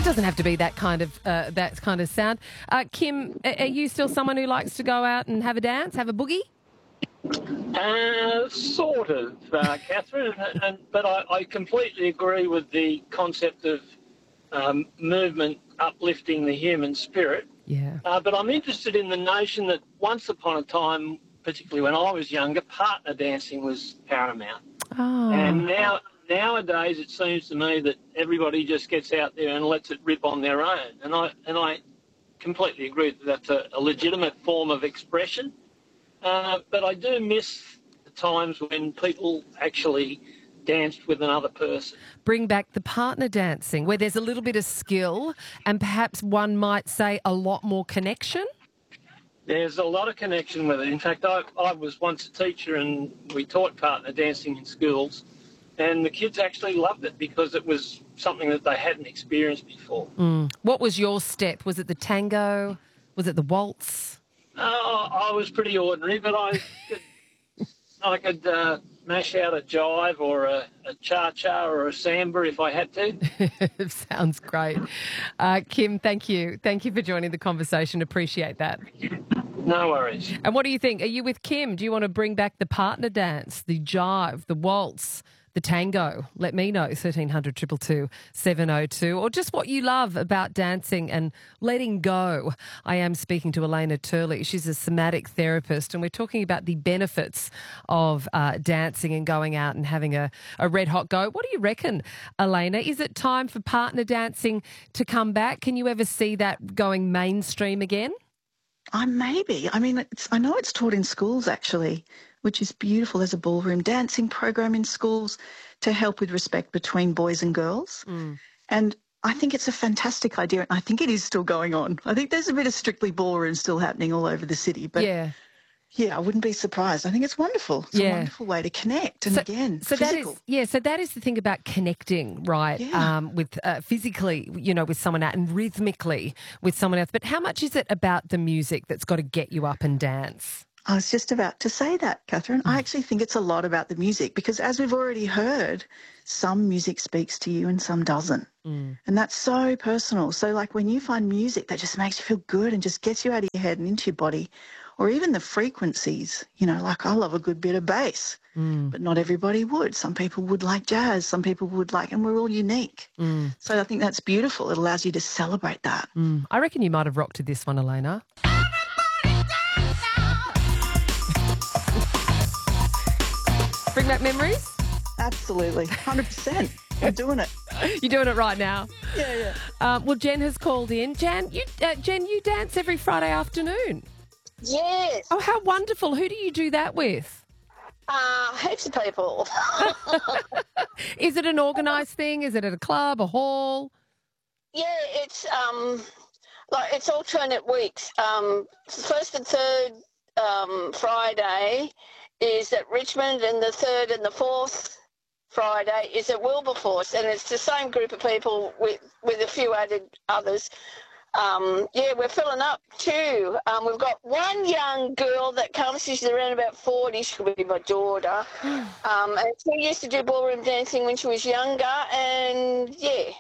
It doesn't have to be that kind of sound. Kim, are you still someone who likes to go out and have a dance, have a boogie? Sort of, Catherine, but I completely agree with the concept of movement uplifting the human spirit. Yeah. But I'm interested in the notion that once upon a time, particularly when I was younger, partner dancing was paramount. Oh. And nowadays it seems to me that everybody just gets out there and lets it rip on their own. And I completely agree that that's a legitimate form of expression. But I do miss the times when people actually danced with another person. Bring back the partner dancing where there's a little bit of skill and perhaps one might say a lot more connection. There's a lot of connection with it. In fact, I was once a teacher and we taught partner dancing in schools, and the kids actually loved it because it was something that they hadn't experienced before. What was your step? Was it the tango? Was it the waltz? I was pretty ordinary, but I could mash out a jive or a cha-cha or a samba if I had to. Sounds great. Kim, thank you. Thank you for joining the conversation. Appreciate that. No worries. And what do you think? Are you with Kim? Do you want to bring back the partner dance, the jive, the waltz, the tango? Let me know, 1300 222 702, or just what you love about dancing and letting go. I am speaking to Elena Turley. She's a somatic therapist, and we're talking about the benefits of dancing and going out and having a red hot go. What do you reckon, Elena? Is it time for partner dancing to come back? Can you ever see that going mainstream again? Maybe. I mean, I know it's taught in schools actually, which is beautiful. There's a ballroom dancing program in schools to help with respect between boys and girls. And I think it's a fantastic idea, and I think it is still going on. I think there's a bit of Strictly Ballroom still happening all over the city. But yeah, I wouldn't be surprised. I think it's wonderful. It's a wonderful way to connect. And physical. So that is the thing about connecting, right? Yeah. With physically, with someone else, and rhythmically with someone else. But how much is it about the music that's got to get you up and dance? I was just about to say that, Catherine. I actually think it's a lot about the music because, as we've already heard, some music speaks to you and some doesn't. And that's so personal. So, like, when you find music that just makes you feel good and just gets you out of your head and into your body, or even the frequencies, like I love a good bit of bass, but not everybody would. Some people would like jazz, some people would like, and we're all unique. So I think that's beautiful. It allows you to celebrate that. I reckon you might have rocked to this one, Elena. Bring back memories? Absolutely, 100%. I'm doing it. You're doing it right now. Yeah. Well, Jen has called in. Jen, you dance every Friday afternoon. Yes. Oh, how wonderful. Who do you do that with? Heaps of people. Is it an organised thing? Is it at a club, a hall? Yeah, it's it's alternate weeks. First and third Friday is at Richmond, and the third and the fourth Friday is at Wilberforce, and it's the same group of people with a few added others. We're filling up too. We've got one young girl that comes. She's around about 40. She'll be my daughter. And she used to do ballroom dancing when she was younger. And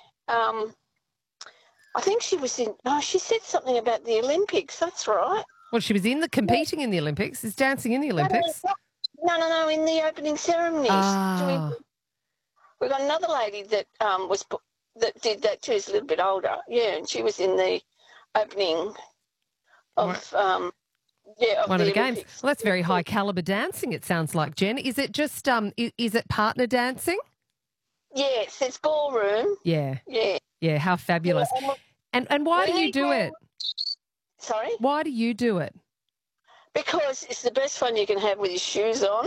I think she was in. Oh, she said something about the Olympics. That's right. Well, she was competing in the Olympics. Is dancing in the Olympics? No. In the opening ceremonies. Ah. We got another lady that that did that too. Is a little bit older. Yeah, and she was in the opening of one of the games. Olympics. Well, that's very high caliber dancing. It sounds like, Jen. Is it just is it partner dancing? Yes, it's ballroom. Yeah. Yeah. How fabulous. Yeah, and why do you do it? Sorry? Why do you do it? Because it's the best fun you can have with your shoes on.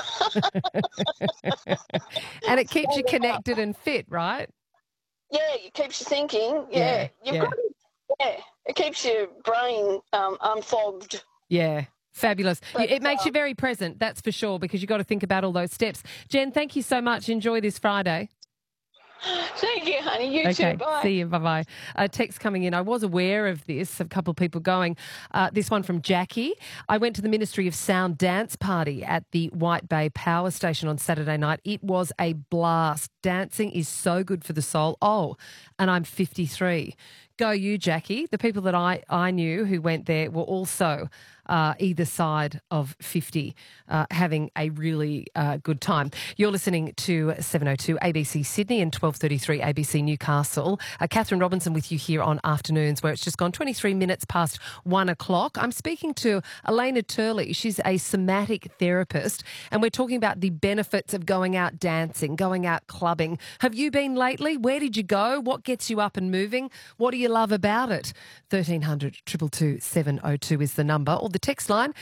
And it keeps you connected and fit, right? Yeah, it keeps you thinking. Yeah. It keeps your brain unfogged. Yeah. Fabulous. It makes you very present, that's for sure, because you've got to think about all those steps. Jen, thank you so much. Enjoy this Friday. Thank you, honey. You Okay, too. Bye. see you. Bye-bye. Text coming in. I was aware of this, a couple of people going. This one from Jackie. I went to the Ministry of Sound dance party at the White Bay Power Station on Saturday night. It was a blast. Dancing is so good for the soul. Oh, and I'm 53. Go you, Jackie. The people that I knew who went there were also either side of 50, having a really good time. You're listening to 702 ABC Sydney and 1233 ABC Newcastle. Catherine Robinson with you here on Afternoons, where it's just gone 23 minutes past 1 o'clock. I'm speaking to Elena Turley. She's a somatic therapist, and we're talking about the benefits of going out dancing, going out clubbing. Have you been lately? Where did you go? What gets you up and moving? What do you love about it? 1300 222 702 is the number, or the text line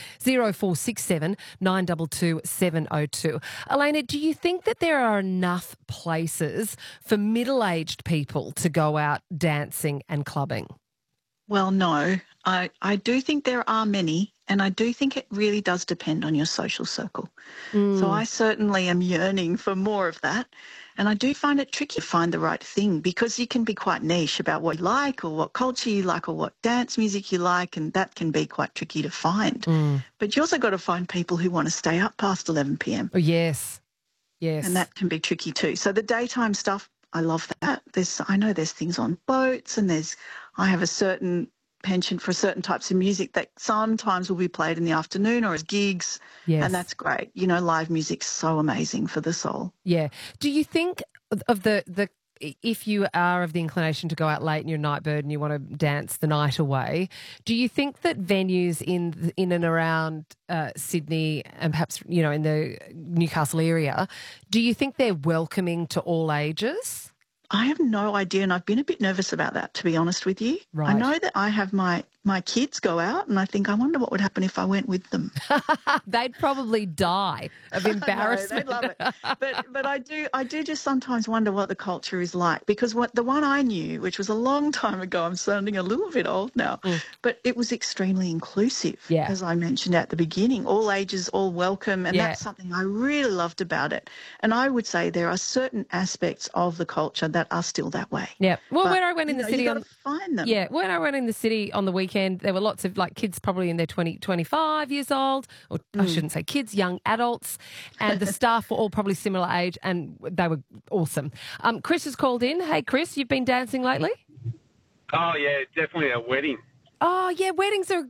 0467 922 702. Elena, do you think that there are enough places for middle-aged people to go out dancing and clubbing? Well, no. I do think there are many, and I do think it really does depend on your social circle. So I certainly am yearning for more of that. And I do find it tricky to find the right thing, because you can be quite niche about what you like or what culture you like or what dance music you like, and that can be quite tricky to find. But you also got to find people who want to stay up past 11 p.m. Oh, yes. Yes. And that can be tricky too. So the daytime stuff, I love that. I know there's things on boats, and I have a certain penchant for certain types of music that sometimes will be played in the afternoon or as gigs. Yes. And that's great. You know, live music's so amazing for the soul. Yeah. Do you think of the if you are of the inclination to go out late and you're a night bird and you want to dance the night away, do you think that venues in and around Sydney and perhaps, you know, in the Newcastle area, do you think they're welcoming to all ages? I have no idea, and I've been a bit nervous about that, to be honest with you. Right. I know that I have my kids go out, and I think, I wonder what would happen if I went with them. They'd probably die of embarrassment. No, they'd love it. But I do just sometimes wonder what the culture is like, because the one I knew, which was a long time ago, I'm sounding a little bit old now, but it was extremely inclusive, as I mentioned at the beginning, all ages, all welcome, and that's something I really loved about it. And I would say there are certain aspects of the culture that are still that way. Yeah. Well, but, when I went in the city, you find them. Yeah, when I went in the city on the weekend, there were lots of like kids probably in their 20, 25 years old, or I shouldn't say kids, young adults, and the staff were all probably similar age, and they were awesome. Chris has called in. Hey, Chris, you've been dancing lately? Oh, yeah, definitely a wedding. Oh, yeah, weddings are